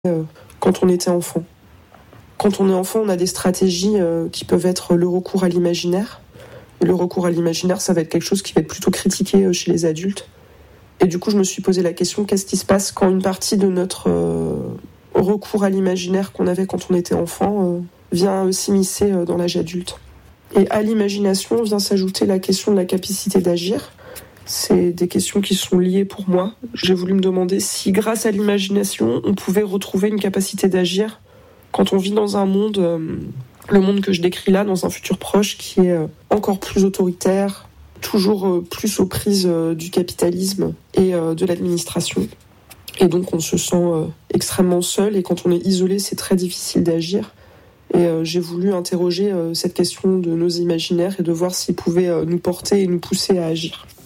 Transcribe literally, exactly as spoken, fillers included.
euh, quand on était enfant. Quand on est enfant, on a des stratégies euh, qui peuvent être le recours à l'imaginaire. Et le recours à l'imaginaire, ça va être quelque chose qui va être plutôt critiqué euh, chez les adultes. Et du coup, je me suis posé la question, qu'est-ce qui se passe quand une partie de notre euh, recours à l'imaginaire qu'on avait quand on était enfant euh, vient euh, s'immiscer euh, dans l'âge adulte. Et à l'imagination vient s'ajouter la question de la capacité d'agir. C'est des questions qui sont liées pour moi. J'ai voulu me demander si, grâce à l'imagination, on pouvait retrouver une capacité d'agir quand on vit dans un monde, euh, le monde que je décris là, dans un futur proche, qui est euh, encore plus autoritaire, toujours euh, plus aux prises euh, du capitalisme et euh, de l'administration. Et donc on se sent euh, extrêmement seul, et quand on est isolé, c'est très difficile d'agir. Et euh, j'ai voulu interroger euh, cette question de nos imaginaires et de voir s'ils pouvaient euh, nous porter et nous pousser à agir.